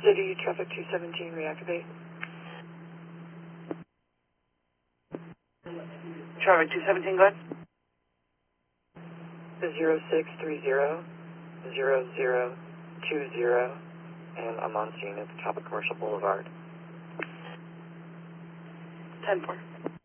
City, traffic 217, reactivate. Traffic 217, go ahead. 0630-0020, and I'm on scene at the top of Commercial Boulevard. 10-4.